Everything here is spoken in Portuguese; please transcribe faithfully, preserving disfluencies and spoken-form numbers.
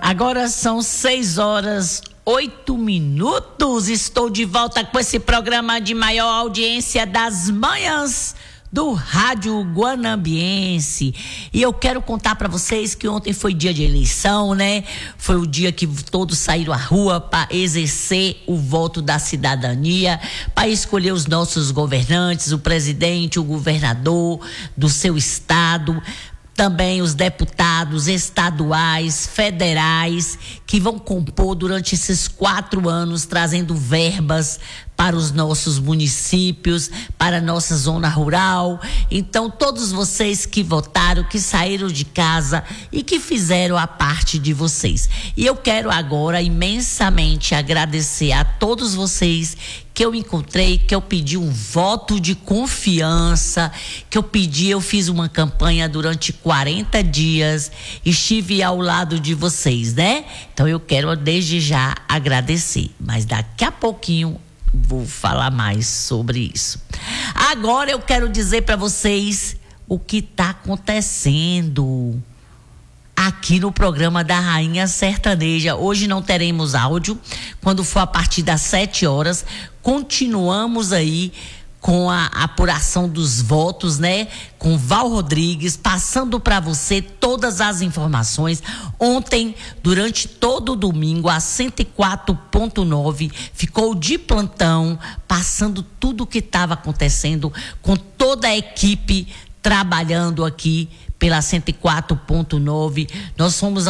Agora são seis horas, oito minutos. Estou de volta com esse programa de maior audiência das manhãs do Rádio Guanambiense. E eu quero contar para vocês que ontem foi dia de eleição, né? Foi o dia que todos saíram à rua para exercer o voto da cidadania, para escolher os nossos governantes, o presidente, o governador do seu estado, também os deputados estaduais, federais, que vão compor durante esses quatro anos, trazendo verbas para os nossos municípios, para a nossa zona rural. Então, todos vocês que votaram, que saíram de casa e que fizeram a parte de vocês. E eu quero agora imensamente agradecer a todos vocês que eu encontrei, que eu pedi um voto de confiança, que eu pedi, eu fiz uma campanha durante quarenta dias, estive ao lado de vocês, né? Então eu quero desde já agradecer, mas daqui a pouquinho vou falar mais sobre isso. Agora eu quero dizer para vocês o que está acontecendo aqui no programa da Rainha Sertaneja. Hoje não teremos áudio, quando for a partir das sete horas, continuamos aí com a apuração dos votos, né? Com Val Rodrigues, passando para você todas as informações. Ontem, durante todo o domingo, a cento e quatro ponto nove ficou de plantão, passando tudo o que estava acontecendo, com toda a equipe trabalhando aqui pela cento e quatro ponto nove. Nós fomos